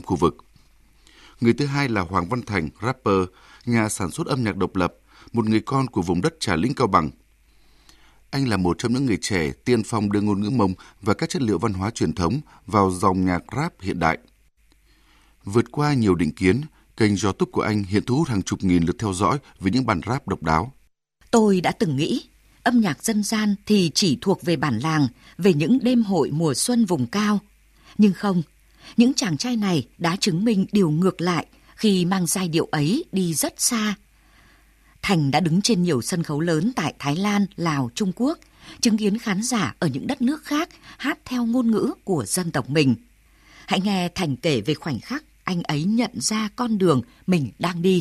khu vực. Người thứ hai là Hoàng Văn Thành, rapper, nhà sản xuất âm nhạc độc lập, một người con của vùng đất Trà Lĩnh, Cao Bằng. Anh là một trong những người trẻ tiên phong đưa ngôn ngữ Mông và các chất liệu văn hóa truyền thống vào dòng nhạc rap hiện đại. Vượt qua nhiều định kiến, kênh YouTube của anh hiện thu hút hàng chục nghìn lượt theo dõi với những bản rap độc đáo. Tôi đã từng nghĩ âm nhạc dân gian thì chỉ thuộc về bản làng, về những đêm hội mùa xuân vùng cao. Nhưng không, những chàng trai này đã chứng minh điều ngược lại khi mang giai điệu ấy đi rất xa. Thành đã đứng trên nhiều sân khấu lớn tại Thái Lan, Lào, Trung Quốc, chứng kiến khán giả ở những đất nước khác hát theo ngôn ngữ của dân tộc mình. Hãy nghe Thành kể về khoảnh khắc anh ấy nhận ra con đường mình đang đi.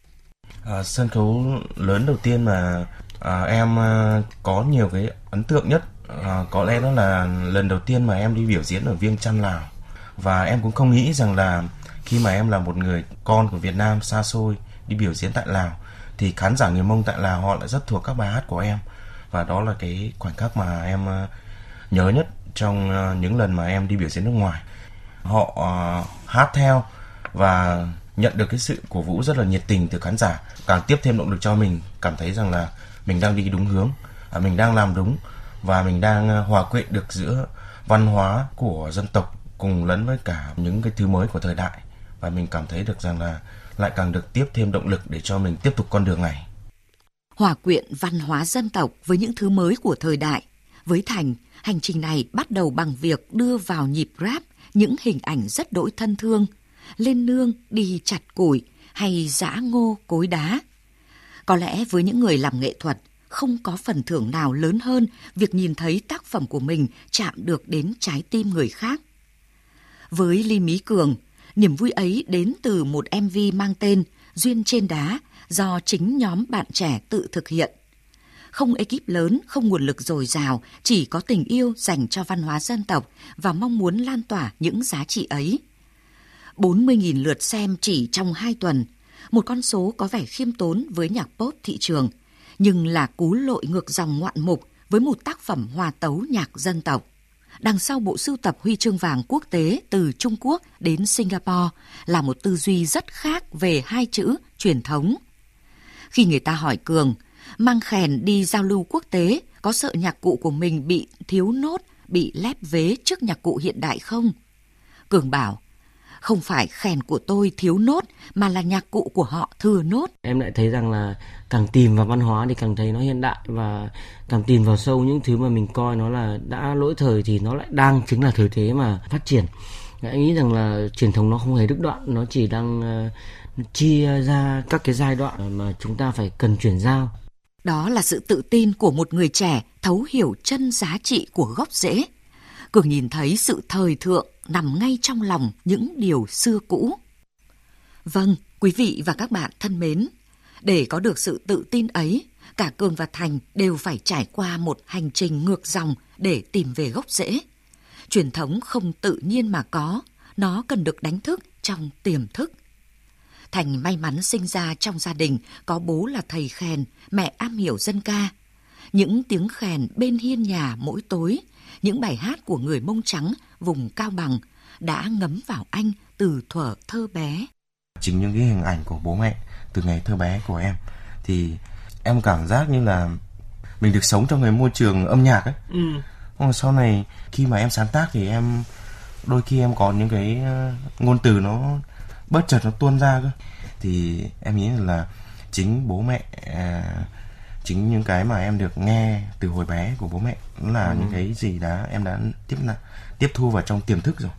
Sân khấu lớn đầu tiên mà em có nhiều cái ấn tượng nhất, có lẽ đó là lần đầu tiên mà em đi biểu diễn ở Viêng Chăn, Lào. Và em cũng không nghĩ rằng là khi mà em là một người con của Việt Nam xa xôi đi biểu diễn tại Lào thì khán giả người Mông tại Lào họ lại rất thuộc các bài hát của em. Và đó là cái khoảnh khắc mà em nhớ nhất trong những lần mà em đi biểu diễn nước ngoài. Họ hát theo và nhận được cái sự cổ vũ rất là nhiệt tình từ khán giả, càng tiếp thêm động lực cho mình cảm thấy rằng là mình đang đi đúng hướng, mình đang làm đúng và mình đang hòa quyện được giữa văn hóa của dân tộc cùng lẫn với cả những cái thứ mới của thời đại, và mình cảm thấy được rằng là lại càng được tiếp thêm động lực để cho mình tiếp tục con đường này. Hòa quyện văn hóa dân tộc với những thứ mới của thời đại. Với Thành, hành trình này bắt đầu bằng việc đưa vào nhịp rap những hình ảnh rất đỗi thân thương, lên nương đi chặt củi hay giã ngô cối đá. Có lẽ với những người làm nghệ thuật, không có phần thưởng nào lớn hơn việc nhìn thấy tác phẩm của mình chạm được đến trái tim người khác. Với Ly Mí Cường, niềm vui ấy đến từ một MV mang tên Duyên Trên Đá do chính nhóm bạn trẻ tự thực hiện. Không ekip lớn, không nguồn lực dồi dào, chỉ có tình yêu dành cho văn hóa dân tộc và mong muốn lan tỏa những giá trị ấy. 40.000 lượt xem chỉ trong 2 tuần, một con số có vẻ khiêm tốn với nhạc pop thị trường, nhưng là cú lội ngược dòng ngoạn mục với một tác phẩm hòa tấu nhạc dân tộc. Đằng sau bộ sưu tập huy chương vàng quốc tế từ Trung Quốc đến Singapore là một tư duy rất khác về hai chữ truyền thống. Khi người ta hỏi Cường, mang khèn đi giao lưu quốc tế, có sợ nhạc cụ của mình bị thiếu nốt, bị lép vế trước nhạc cụ hiện đại không? Cường bảo, không phải khèn của tôi thiếu nốt, mà là nhạc cụ của họ thừa nốt. Em lại thấy rằng là càng tìm vào văn hóa thì càng thấy nó hiện đại, và càng tìm vào sâu những thứ mà mình coi nó là đã lỗi thời thì nó lại đang chính là thời thế mà phát triển. Anh nghĩ rằng là truyền thống nó không hề đứt đoạn, nó chỉ đang chia ra các cái giai đoạn mà chúng ta phải cần chuyển giao. Đó là sự tự tin của một người trẻ thấu hiểu chân giá trị của gốc rễ. Cường nhìn thấy sự thời thượng nằm ngay trong lòng những điều xưa cũ. Vâng, quý vị và các bạn thân mến, để có được sự tự tin ấy, cả Cường và Thành đều phải trải qua một hành trình ngược dòng để tìm về gốc rễ. Truyền thống không tự nhiên mà có, nó cần được đánh thức trong tiềm thức. Thành may mắn sinh ra trong gia đình có bố là thầy khèn, mẹ am hiểu dân ca. Những tiếng khèn bên hiên nhà mỗi tối, những bài hát của người Mông Trắng vùng Cao Bằng đã ngấm vào anh từ thuở thơ bé. Chính những cái hình ảnh của bố mẹ từ ngày thơ bé của em thì em cảm giác như là mình được sống trong cái môi trường âm nhạc ấy. Còn sau này khi mà em sáng tác thì em đôi khi em có những cái ngôn từ nó bất chợt nó tuôn ra cơ, thì em nghĩ là chính bố mẹ, chính những cái mà em được nghe từ hồi bé của bố mẹ nó là những cái gì đó em đã tiếp thu vào trong tiềm thức rồi.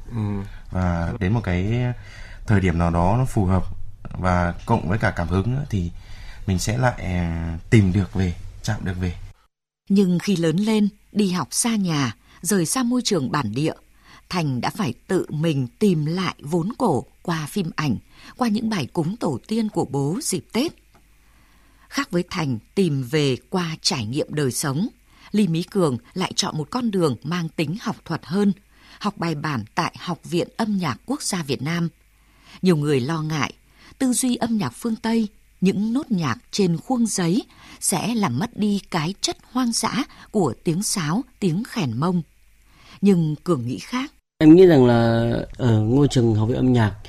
Và đến một cái thời điểm nào đó nó phù hợp và cộng với cả cảm hứng nữa, thì mình sẽ lại tìm được về, chạm được về. Nhưng khi lớn lên, đi học xa nhà, rời xa môi trường bản địa, Thành đã phải tự mình tìm lại vốn cổ qua phim ảnh, qua những bài cúng tổ tiên của bố dịp Tết. Khác với Thành tìm về qua trải nghiệm đời sống, Ly Mí Cường lại chọn một con đường mang tính học thuật hơn, học bài bản tại Học viện Âm nhạc Quốc gia Việt Nam. Nhiều người lo ngại, tư duy âm nhạc phương Tây, những nốt nhạc trên khuôn giấy sẽ làm mất đi cái chất hoang dã của tiếng sáo, tiếng khèn Mông. Nhưng Cường nghĩ khác. Em nghĩ rằng là ở ngôi trường Học viện Âm nhạc